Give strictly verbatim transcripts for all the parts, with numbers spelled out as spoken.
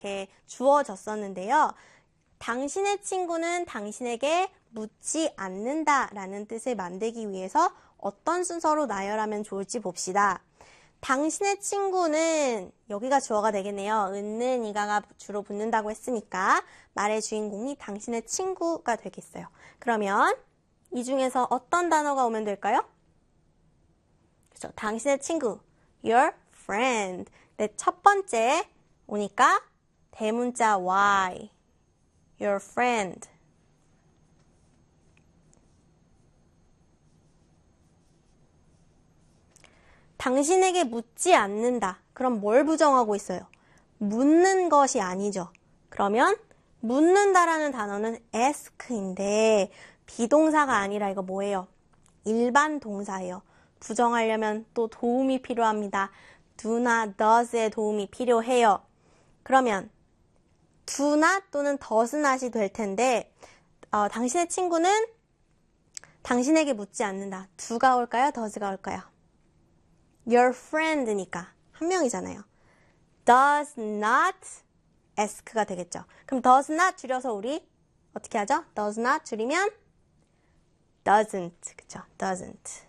이렇게 주어졌었는데요. 당신의 친구는 당신에게 묻지 않는다라는 뜻을 만들기 위해서 어떤 순서로 나열하면 좋을지 봅시다. 당신의 친구는 여기가 주어가 되겠네요. 은는 이가가 주로 붙는다고 했으니까 말의 주인공이 당신의 친구가 되겠어요. 그러면 이 중에서 어떤 단어가 오면 될까요? 그렇죠. 당신의 친구, your friend. 네, 첫 번째 오니까 대문자 Y, your friend. 당신에게 묻지 않는다. 그럼 뭘 부정하고 있어요? 묻는 것이 아니죠. 그러면 묻는다라는 단어는 ask인데 비동사가 아니라 이거 뭐예요? 일반 동사예요. 부정하려면 또 도움이 필요합니다. do나 does의 도움이 필요해요. 그러면 do not 또는 does not이 될 텐데 어, 당신의 친구는 당신에게 묻지 않는다. do가 올까요? does가 올까요? Your friend니까 한 명이잖아요. Does not ask가 되겠죠. 그럼 does not 줄여서 우리 어떻게 하죠? Does not 줄이면 doesn't, 그쵸? Doesn't.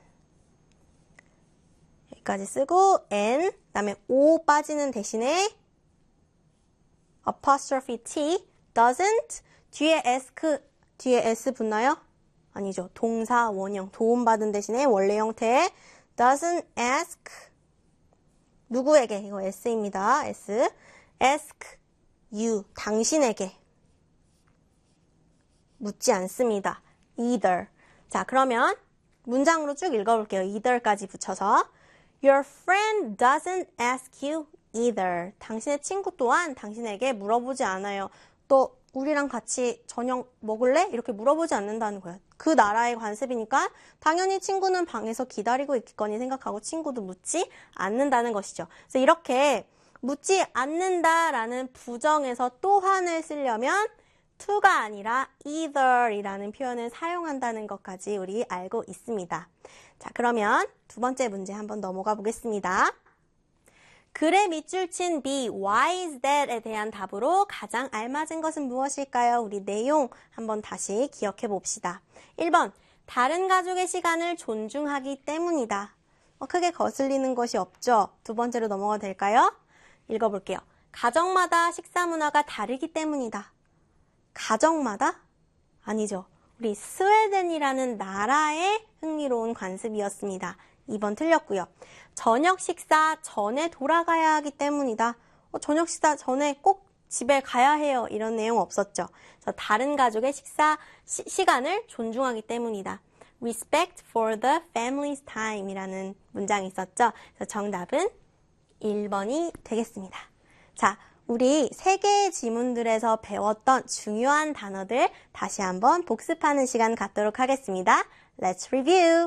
여기까지 쓰고 n, 그 다음에 o 빠지는 대신에 apostrophe t, doesn't, 뒤에 ask, 뒤에 s 붙나요? 아니죠. 동사 원형, 도움받은 대신에 원래 형태의 doesn't ask 누구에게? 이거 s입니다. s. ask you 당신에게 묻지 않습니다. either. 자, 그러면 문장으로 쭉 읽어볼게요. either까지 붙여서 your friend doesn't ask you either. 당신의 친구 또한 당신에게 물어보지 않아요. 또 우리랑 같이 저녁 먹을래? 이렇게 물어보지 않는다는 거예요. 그 나라의 관습이니까 당연히 친구는 방에서 기다리고 있겠거니 생각하고 친구도 묻지 않는다는 것이죠. 그래서 이렇게 묻지 않는다라는 부정에서 또한을 쓰려면 to가 아니라 either이라는 표현을 사용한다는 것까지 우리 알고 있습니다. 자, 그러면 두 번째 문제 한번 넘어가 보겠습니다. 글에 밑줄 친 B, why is that에 대한 답으로 가장 알맞은 것은 무엇일까요? 우리 내용 한번 다시 기억해 봅시다. 일 번, 다른 가족의 시간을 존중하기 때문이다. 어, 크게 거슬리는 것이 없죠? 두 번째로 넘어가도 될까요? 읽어볼게요. 가정마다 식사 문화가 다르기 때문이다. 가정마다? 아니죠. 우리 스웨덴이라는 나라의 흥미로운 관습이었습니다. 이 번 틀렸고요. 저녁 식사 전에 돌아가야 하기 때문이다. 어, 저녁 식사 전에 꼭 집에 가야 해요. 이런 내용 없었죠. 그래서 다른 가족의 식사 시, 시간을 존중하기 때문이다. Respect for the family's time 이라는 문장이 있었죠. 그래서 정답은 일 번이 되겠습니다. 자, 우리 세 개의 지문들에서 배웠던 중요한 단어들 다시 한번 복습하는 시간 갖도록 하겠습니다. Let's review!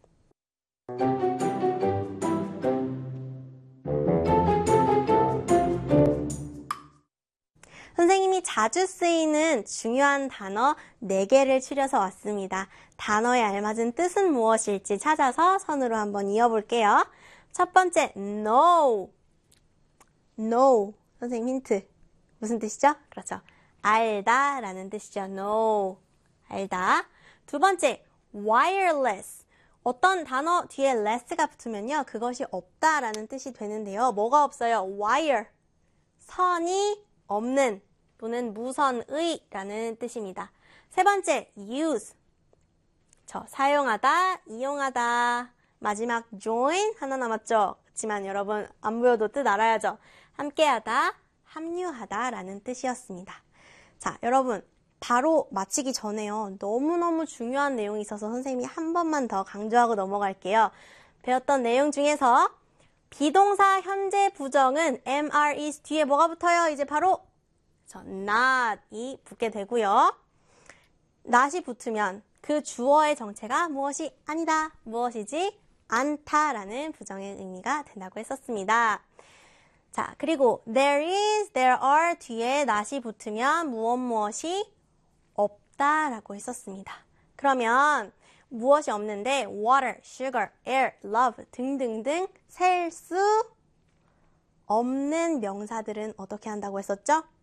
선생님이 자주 쓰이는 중요한 단어 네 개를 추려서 왔습니다. 단어에 알맞은 뜻은 무엇일지 찾아서 선으로 한번 이어볼게요. 첫 번째, know. know. 선생님 힌트. 무슨 뜻이죠? 그렇죠. 알다 라는 뜻이죠. know. 알다. 두 번째, wireless. 어떤 단어 뒤에 less가 붙으면요. 그것이 없다라는 뜻이 되는데요. 뭐가 없어요? wire. 선이 없는 또는 무선의 라는 뜻입니다. 세 번째, use. 저 사용하다, 이용하다. 마지막 join 하나 남았죠? 그렇지만 여러분 안 보여도 뜻 알아야죠. 함께하다, 합류하다 라는 뜻이었습니다. 자, 여러분 바로 마치기 전에요. 너무너무 중요한 내용이 있어서 선생님이 한 번만 더 강조하고 넘어갈게요. 배웠던 내용 중에서 비동사 현재 부정은 am, are, is 뒤에 뭐가 붙어요? 이제 바로 저 not이 붙게 되고요. not이 붙으면 그 주어의 정체가 무엇이 아니다, 무엇이지 않다라는 부정의 의미가 된다고 했었습니다. 자, 그리고 there is, there are 뒤에 not이 붙으면 무엇 무엇이 없다라고 했었습니다. 그러면 무엇이 없는데 water, sugar, air, love 등등등 셀 수 없는 명사들은 어떻게 한다고 했었죠?